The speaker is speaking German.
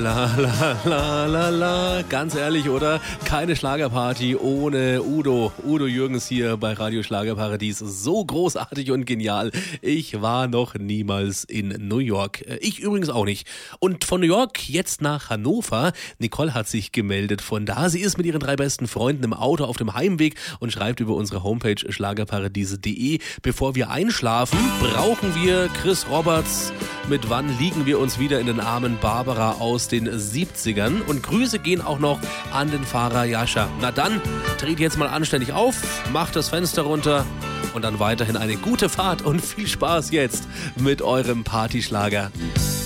La la la la la. Ganz ehrlich, oder? Keine Schlagerparty ohne Udo. Udo Jürgens hier bei Radio Schlagerparadies. So großartig und genial. Ich war noch niemals in New York. Ich übrigens auch nicht. Und von New York jetzt nach Hannover. Nicole hat sich gemeldet von da. Sie ist mit ihren 3 besten Freunden im Auto auf dem Heimweg und schreibt über unsere Homepage schlagerparadiese.de. Bevor wir einschlafen, brauchen wir Chris Roberts mit Wann liegen wir uns wieder in den Armen Barbara aus den 70ern. Und Grüße gehen auch noch an den Fahrer Jascha. Na dann, dreht jetzt mal anständig auf, macht das Fenster runter und dann weiterhin eine gute Fahrt und viel Spaß jetzt mit eurem Partyschlager.